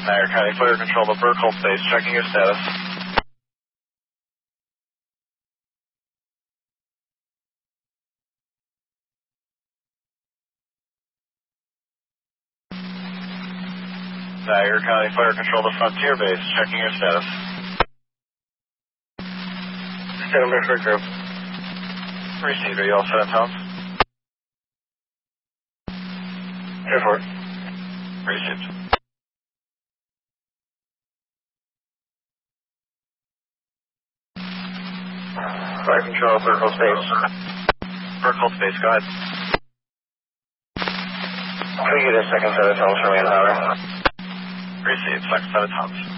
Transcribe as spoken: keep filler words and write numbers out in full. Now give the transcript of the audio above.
Niagara County Fire Control to Burkhold Space, checking your status. Niagara County Fire Control to Frontier Base, checking your status. Stand by for group. Received, are you all set on tones? Airport. Received. Fire Control, Burkhold Space. Burkhold Space, go ahead. Can we get a second set of tones from me in Howard? Received, second set of tones.